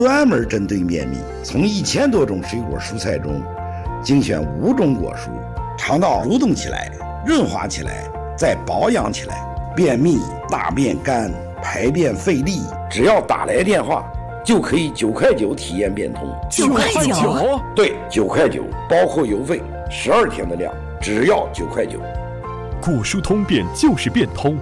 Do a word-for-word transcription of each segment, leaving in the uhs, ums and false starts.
专门针对便秘，从一千多种水果蔬菜中精选五种果蔬，肠道蠕动起来，润滑起来，再保养起来。便秘、大便干、排便费力，只要打来电话就可以九块九体验变通。 九块九？ 对，九块九，包括邮费，十二天的量，只要九块九。 果蔬通便就是变通。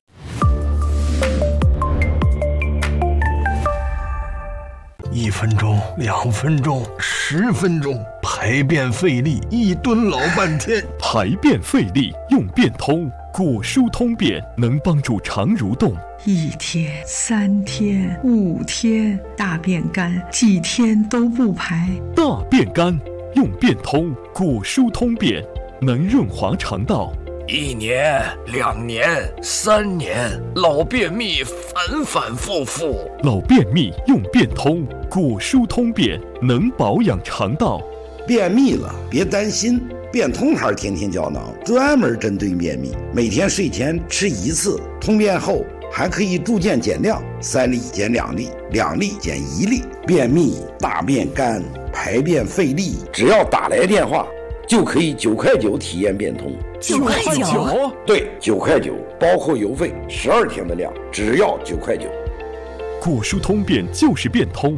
一分钟，两分钟，十分钟，排便费力，一蹲老半天。 排便费力用变通，果蔬通便能帮助肠蠕动。 一天、三天、五天，大便干，几天都不排。 大便干用变通，果蔬通便能润滑肠道。 一年、两年、三年，老便秘反反复复。 老便秘用变通，果蔬通便能保养肠道。 便秘了别担心，变通牌天天胶囊专门针对便秘，每天睡前吃一次，通便后还可以逐渐减量，三粒减两粒，两粒减一粒。便秘、大便干、排便费力，只要打来电话就可以九块九体验变通。 九块九？ 对，九块九，包括邮费，十二天的量，只要九块九。 果蔬通便就是变通。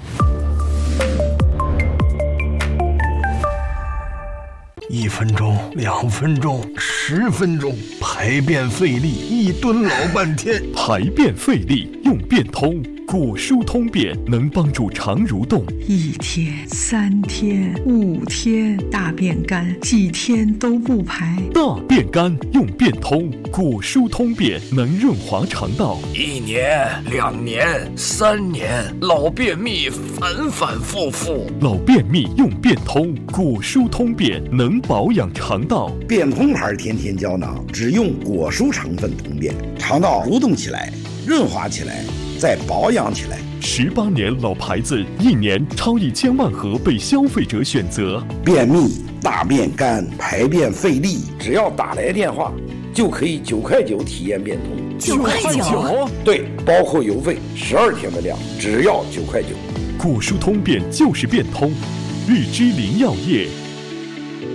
一分钟，两分钟，十分钟，排便费力，一蹲老半天。 排便费力用变通，果蔬通便能帮助肠蠕动。 一天、三天、五天，大便干，几天都不排。 大便干用变通，果蔬通便能润滑肠道。 一年、两年、三年，老便秘反反复复。 老便秘用变通，果蔬通便能保养肠道。 变通牌天天胶囊只用果蔬成分通便，肠道蠕动起来，润滑起来，再保养起来。 十八年老牌子，一年超一千万盒被消费者选择。 便秘、大便干、排便费力，只要打来电话就可以九块九体验变通。 九块九？ 对，包括邮费，十二天的量，只要九块九。 果蔬通便就是变通，日之林药业。